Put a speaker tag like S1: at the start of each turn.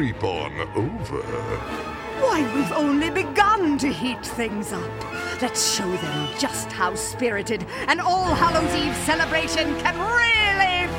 S1: Creep on over.
S2: Why, we've only begun to heat things up. Let's show them just how spirited an All Hallows Eve celebration can really